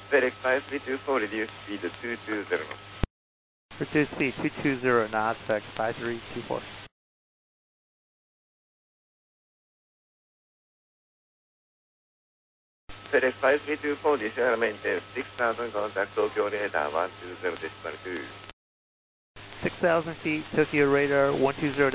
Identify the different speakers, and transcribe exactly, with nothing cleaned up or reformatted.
Speaker 1: FedEx five three two four, reduce speed two two zero knots.
Speaker 2: Reduce speed two two zero knots, FedEx five three two four.
Speaker 1: FedEx five three two four, Disha maintain six thousand, contact Tokyo radar one two zero decimal two.
Speaker 2: six thousand feet, Tokyo radar one two zero.